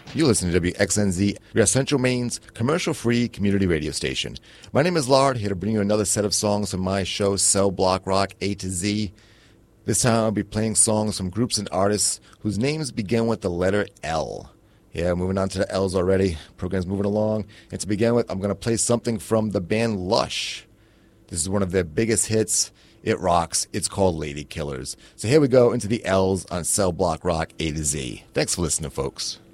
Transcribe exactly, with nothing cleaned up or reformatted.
You listen to W X N Z, your Central Maine's commercial-free community radio station. My name is Lard, here to bring you another set of songs from my show, Cell Block Rock A to Z. This time I'll be playing songs from groups and artists whose names begin with the letter L. Yeah, moving on to the L's already. Program's moving along. And to begin with, I'm going to play something from the band Lush. This is one of their biggest hits. It rocks. It's called Lady Killers. So here we go into the L's on Cell Block Rock A to Z. Thanks for listening, folks.